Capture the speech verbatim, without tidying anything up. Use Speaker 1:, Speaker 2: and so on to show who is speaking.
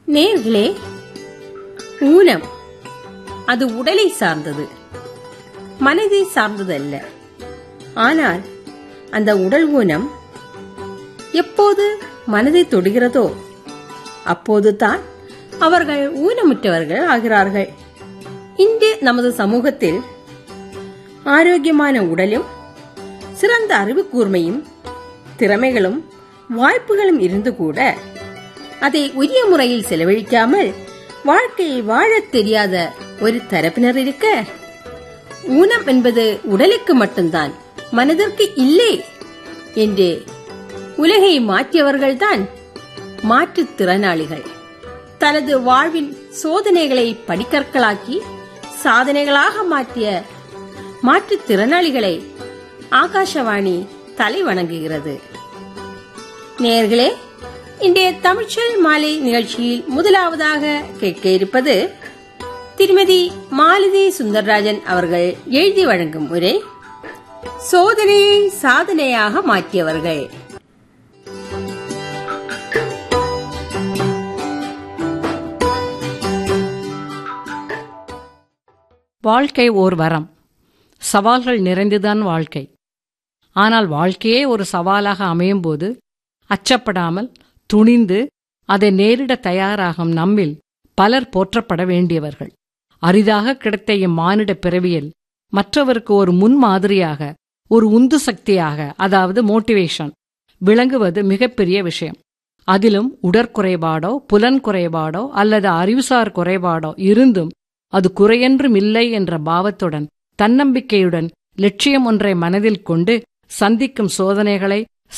Speaker 1: நேர்களே, ஊனம் அது உடலை சார்ந்தது, மனதை சார்ந்ததல்ல. ஆனால் அந்த உடல் ஊனம் எப்போது மனதை தொடுகிறதோ அப்போதுதான் அவர்கள் ஊனமுற்றவர்கள் ஆகிறார்கள். இன்று நமது சமூகத்தில் ஆரோக்கியமான உடலும் சிறந்த அறிவு கூர்மையும் திறமைகளும் வாய்ப்புகளும் இருந்து கூட அதை உரிய முறையில் செலவழிக்காமல் வாழ்க்கையை வாழத் தெரியாத ஒரு தரப்பினர் இருக்க, ஊனம் என்பது உடலுக்கு மட்டும்தான், மனதிற்கு இல்லை என்று உலகை மாற்றியவர்கள்தான் மாற்றுத்திறனாளிகள். தனது வாழ்வின் சோதனைகளை படிக்கற்களாக்கி சாதனைகளாக மாற்றிய மாற்றுத்திறனாளிகளை ஆகாஷவாணி தலை வணங்குகிறது. நேயர்களே, இன்றைய தமிழ்ச்சொல் மாலை நிகழ்ச்சியில் முதலாவதாக கேட்க இருப்பது திருமதி மாலதி சுந்தரராஜன் அவர்கள் எழுதி வழங்கும் உரை, சோதனையை சாதனையாக மாற்றியவர்கள்.
Speaker 2: வாழ்க்கை ஓர் வரம், சவால்கள் நிறைந்துதான் வாழ்க்கை. ஆனால் வாழ்க்கையே ஒரு சவாலாக அமையும் போது அச்சப்படாமல் துணிந்து அதை நேரிட தயாராகும் நம்மில் பலர் போற்றப்பட வேண்டியவர்கள். அரிதாக கிடைத்த இம்மானிட பிறவியில் மற்றவருக்கு ஒரு முன்மாதிரியாக, ஒரு உந்து சக்தியாக, அதாவது மோட்டிவேஷன் விளங்குவது மிகப்பெரிய விஷயம். அதிலும் உடற்குறைபாடோ புலன் குறைபாடோ அல்லது அறிவுசார் குறைபாடோ இருந்தும் அது குறையென்றும் இல்லை என்ற பாவத்துடன் தன்னம்பிக்கையுடன் லட்சியம் ஒன்றை மனதில் கொண்டு சந்திக்கும் சோதனைகளை